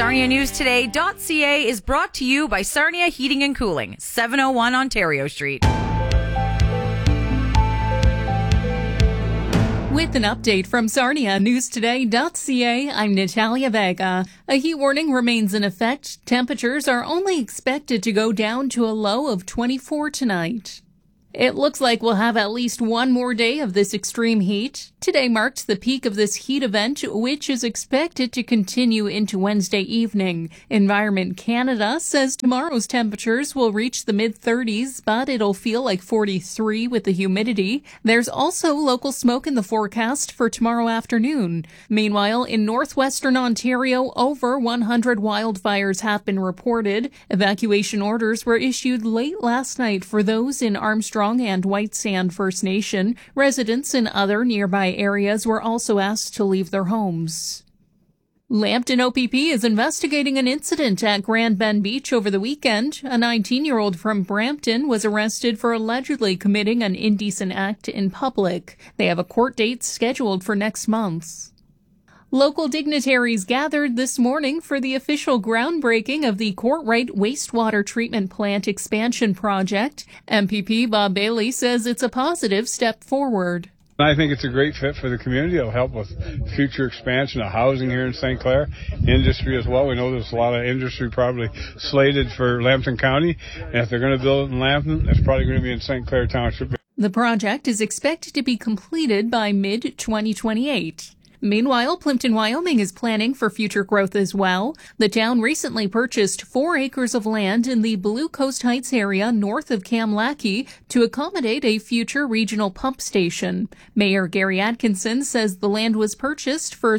SarniaNewsToday.ca is brought to you by Sarnia Heating and Cooling, 701 Ontario Street. With an update from SarniaNewsToday.ca, I'm Natalia Vega. A heat warning remains in effect. Temperatures are only expected to go down to a low of 24 tonight. It looks like we'll have at least one more day of this extreme heat. Today marked the peak of this heat event, which is expected to continue into Wednesday evening. Environment Canada says tomorrow's temperatures will reach the mid-30s, but it'll feel like 43 with the humidity. There's also local smoke in the forecast for tomorrow afternoon. Meanwhile, in northwestern Ontario, over 100 wildfires have been reported. Evacuation orders were issued late last night for those in Armstrong and White Sand First Nation. Residents in other nearby areas were also asked to leave their homes. Lambton OPP is investigating an incident at Grand Bend Beach over the weekend. A 19-year-old from Brampton was arrested for allegedly committing an indecent act in public. They have a court date scheduled for next month. Local dignitaries gathered this morning for the official groundbreaking of the Courtright Wastewater Treatment Plant expansion project. MPP Bob Bailey says it's a positive step forward. I think it's a great fit for the community. It'll help with future expansion of housing here in St. Clair, industry as well. We know there's a lot of industry probably slated for Lambton County, and if they're going to build it in Lambton, it's probably going to be in St. Clair Township. The project is expected to be completed by mid-2028. Meanwhile, Plimpton, Wyoming is planning for future growth as well. The town recently purchased 4 acres of land in the Blue Coast Heights area north of Kamlaki to accommodate a future regional pump station. Mayor Gary Atkinson says the land was purchased for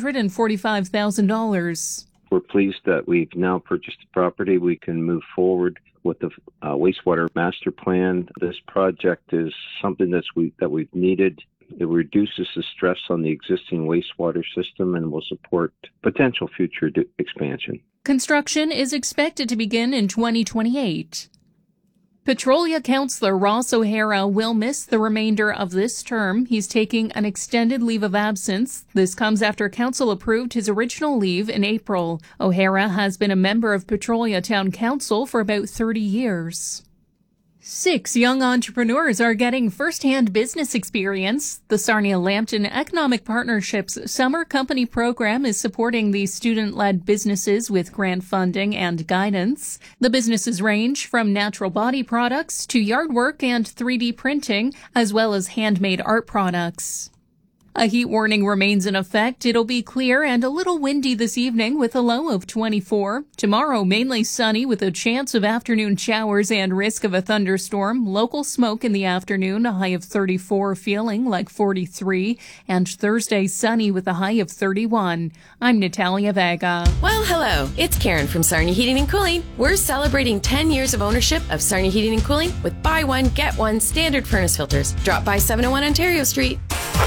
$345,000. We're pleased that we've now purchased the property. We can move forward with the wastewater master plan. This project is something that we've needed. It reduces the stress on the existing wastewater system and will support potential future expansion. Construction is expected to begin in 2028. Petrolia Councillor Ross O'Hara will miss the remainder of this term. He's taking an extended leave of absence. This comes after Council approved his original leave in April. O'Hara has been a member of Petrolia Town Council for about 30 years. 6 young entrepreneurs are getting first-hand business experience. The Sarnia-Lambton Economic Partnerships Summer Company Program is supporting these student-led businesses with grant funding and guidance. The businesses range from natural body products to yard work and 3D printing, as well as handmade art products. A heat warning remains in effect. It'll be clear and a little windy this evening with a low of 24. Tomorrow, mainly sunny with a chance of afternoon showers and risk of a thunderstorm. Local smoke in the afternoon, a high of 34, feeling like 43. And Thursday, sunny with a high of 31. I'm Natalia Vega. Well, hello. It's Karen from Sarnia Heating and Cooling. We're celebrating 10 years of ownership of Sarnia Heating and Cooling with buy one, get one standard furnace filters. Drop by 701 Ontario Street.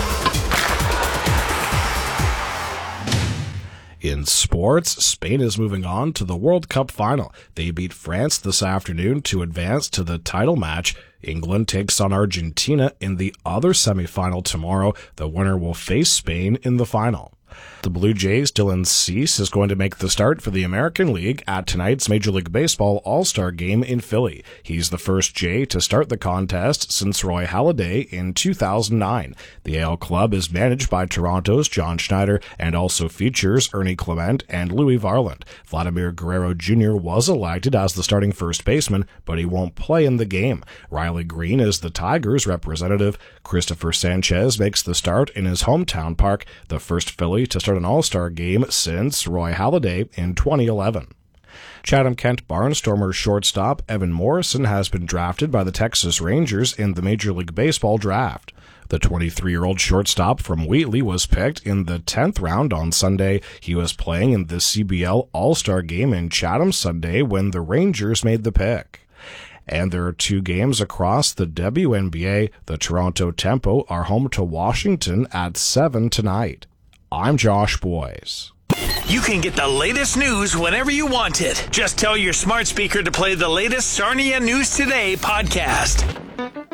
In sports, Spain is moving on to the World Cup final. They beat France this afternoon to advance to the title match. England takes on Argentina in the other semifinal tomorrow. The winner will face Spain in the final. The Blue Jays' Dylan Cease is going to make the start for the American League at tonight's Major League Baseball All-Star Game in Philly. He's the first Jay to start the contest since Roy Halladay in 2009. The AL club is managed by Toronto's John Schneider and also features Ernie Clement and Louis Varland. Vladimir Guerrero Jr. was elected as the starting first baseman, but he won't play in the game. Riley Green is the Tigers' representative. Christopher Sanchez makes the start in his hometown park, the first Philly to start an All-Star game since Roy Halladay in 2011. Chatham-Kent Barnstormers shortstop Evan Morrison has been drafted by the Texas Rangers in the Major League Baseball draft. The 23-year-old shortstop from Wheatley was picked in the 10th round on Sunday. He was playing in the CBL All-Star game in Chatham Sunday when the Rangers made the pick. And there are 2 games across the WNBA. The Toronto Tempo are home to Washington at 7 tonight. I'm Josh Boyes. You can get the latest news whenever you want it. Just tell your smart speaker to play the latest Sarnia News Today podcast.